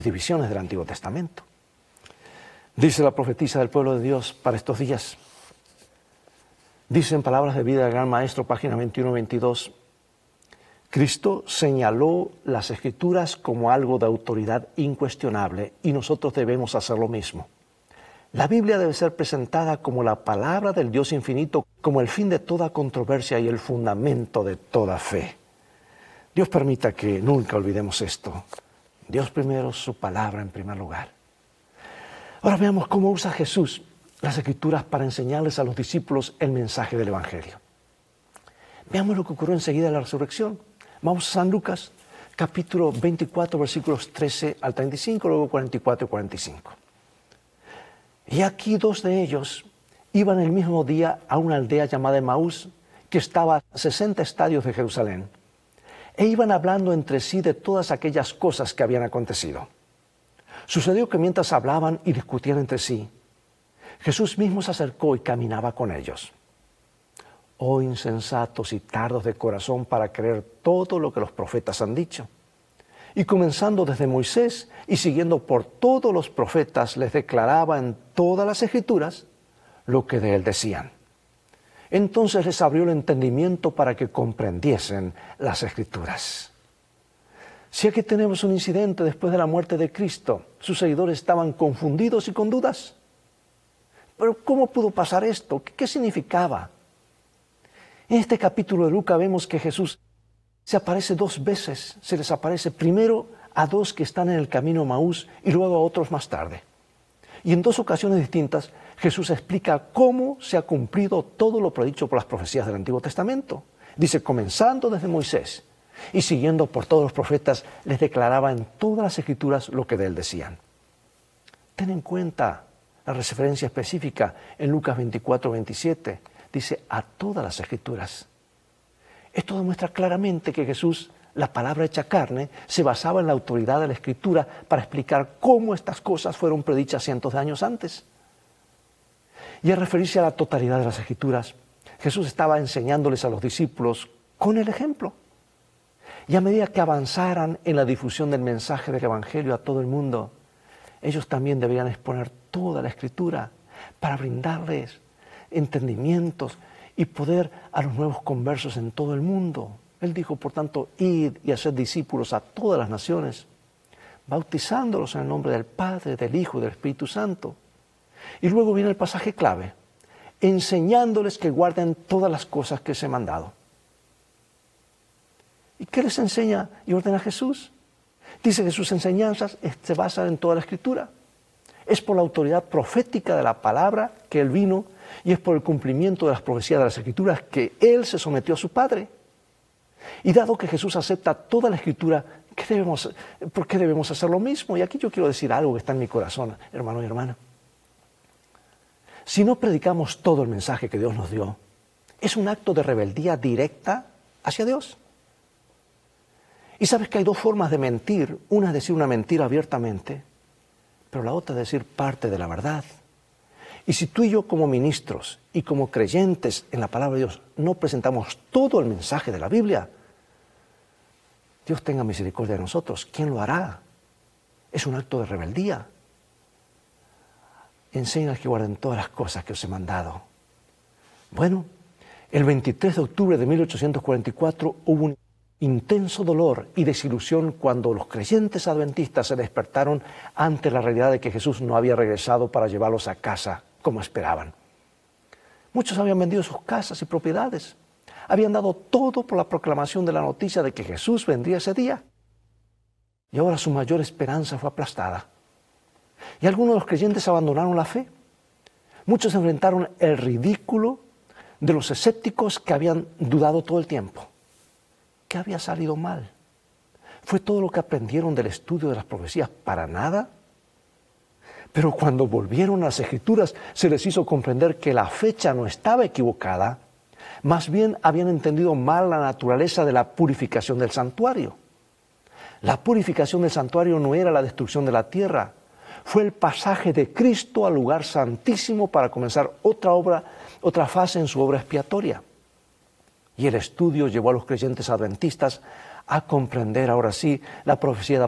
divisiones del Antiguo Testamento. Dice la profetisa del pueblo de Dios para estos días. Dice en Palabras de Vida del Gran Maestro, página 21-22, Cristo señaló las Escrituras como algo de autoridad incuestionable y nosotros debemos hacer lo mismo. La Biblia debe ser presentada como la palabra del Dios infinito, como el fin de toda controversia y el fundamento de toda fe. Dios permita que nunca olvidemos esto. Dios primero, su palabra en primer lugar. Ahora veamos cómo usa Jesús las Escrituras para enseñarles a los discípulos el mensaje del Evangelio. Veamos lo que ocurrió enseguida de la resurrección. Vamos a San Lucas, capítulo 24, versículos 13 al 35, luego 44 y 45. Y aquí dos de ellos iban el mismo día a una aldea llamada Emaús, que estaba a 60 estadios de Jerusalén, e iban hablando entre sí de todas aquellas cosas que habían acontecido. Sucedió que mientras hablaban y discutían entre sí, Jesús mismo se acercó y caminaba con ellos. Oh insensatos y tardos de corazón para creer todo lo que los profetas han dicho. Y comenzando desde Moisés y siguiendo por todos los profetas, les declaraba en todas las Escrituras lo que de él decían. Entonces les abrió el entendimiento para que comprendiesen las Escrituras. Si aquí tenemos un incidente después de la muerte de Cristo, sus seguidores estaban confundidos y con dudas. Pero ¿cómo pudo pasar esto? ¿Qué significaba? En este capítulo de Lucas vemos que Jesús se aparece dos veces. Se les aparece primero a dos que están en el camino a Emaús y luego a otros más tarde. Y en dos ocasiones distintas Jesús explica cómo se ha cumplido todo lo predicho por las profecías del Antiguo Testamento. Dice, comenzando desde Moisés y siguiendo por todos los profetas, les declaraba en todas las Escrituras lo que de él decían. Ten en cuenta la referencia específica en Lucas 24-27. Dice, a todas las Escrituras. Esto demuestra claramente que Jesús, la palabra hecha carne, se basaba en la autoridad de la Escritura para explicar cómo estas cosas fueron predichas cientos de años antes. Y al referirse a la totalidad de las Escrituras, Jesús estaba enseñándoles a los discípulos con el ejemplo. Y a medida que avanzaran en la difusión del mensaje del Evangelio a todo el mundo, ellos también debían exponer toda la Escritura para brindarles entendimientos y poder a los nuevos conversos en todo el mundo. Él dijo, por tanto, id y haced discípulos a todas las naciones, bautizándolos en el nombre del Padre, del Hijo y del Espíritu Santo. Y luego viene el pasaje clave, enseñándoles que guarden todas las cosas que os he mandado. ¿Y qué les enseña y ordena Jesús? Dice que sus enseñanzas se basan en toda la Escritura. Es por la autoridad profética de la palabra que Él vino y es por el cumplimiento de las profecías de las Escrituras que Él se sometió a su Padre. Y dado que Jesús acepta toda la Escritura, ¿por qué debemos hacer lo mismo? Y aquí yo quiero decir algo que está en mi corazón, hermano y hermana. Si no predicamos todo el mensaje que Dios nos dio, es un acto de rebeldía directa hacia Dios. Y sabes que hay dos formas de mentir. Una es decir una mentira abiertamente, pero la otra es decir parte de la verdad. Y si tú y yo como ministros y como creyentes en la palabra de Dios no presentamos todo el mensaje de la Biblia, Dios tenga misericordia de nosotros. ¿Quién lo hará? Es un acto de rebeldía. Enséñales que guarden todas las cosas que os he mandado. Bueno, el 23 de octubre de 1844 hubo un intenso dolor y desilusión cuando los creyentes adventistas se despertaron ante la realidad de que Jesús no había regresado para llevarlos a casa como esperaban. Muchos habían vendido sus casas y propiedades. Habían dado todo por la proclamación de la noticia de que Jesús vendría ese día. Y ahora su mayor esperanza fue aplastada. Y algunos de los creyentes abandonaron la fe. Muchos enfrentaron el ridículo de los escépticos que habían dudado todo el tiempo. ¿Qué había salido mal? ¿Fue todo lo que aprendieron del estudio de las profecías para nada? Pero cuando volvieron a las Escrituras se les hizo comprender que la fecha no estaba equivocada, más bien habían entendido mal la naturaleza de la purificación del santuario. La purificación del santuario no era la destrucción de la tierra, fue el pasaje de Cristo al lugar santísimo para comenzar otra fase en su obra expiatoria. Y el estudio llevó a los creyentes adventistas a comprender ahora sí la profecía